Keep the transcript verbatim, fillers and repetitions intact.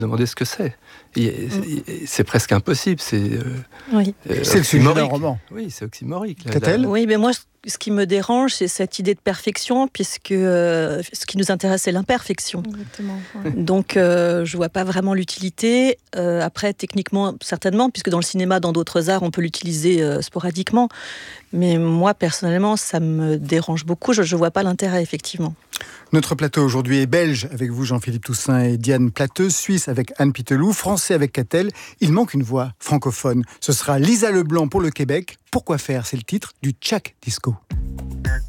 Demander ce que c'est. Et, mmh. C'est presque impossible. C'est, euh, oui. euh, c'est le sujet d'un roman. Oui, c'est oxymorique. Qu'a-t-elle ? Oui, mais moi, ce qui me dérange, c'est cette idée de perfection, puisque euh, ce qui nous intéresse, c'est l'imperfection. Exactement. Ouais. Donc, euh, je vois pas vraiment l'utilité. Euh, après, techniquement, certainement, puisque dans le cinéma, dans d'autres arts, on peut l'utiliser euh, sporadiquement. Mais moi, personnellement, ça me dérange beaucoup. Je ne vois pas l'intérêt, effectivement. Notre plateau aujourd'hui est belge avec vous, Jean-Philippe Toussaint et Diane Plateux, suisse avec Anne Pitelou, français avec Ca-t-elle. Il manque une voix francophone. Ce sera Lisa Leblanc pour le Québec. Pourquoi faire ? C'est le titre du Tchak Disco.